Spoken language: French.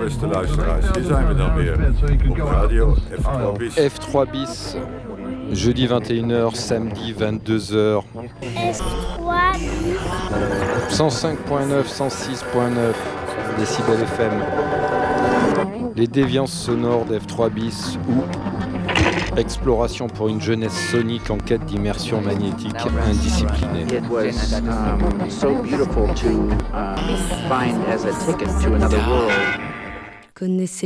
beste luisteraars. Hier zijn we dan weer op radio F3 bis. F3 bis, jeudi 21h, samedi 22h. F3 bis. 105.9, 106.9 décibels FM. Les déviances sonores d'F3 bis ou exploration pour une jeunesse sonique en quête d'immersion magnétique indisciplinée. It was so beautiful to find as a ticket to another world. Connaissez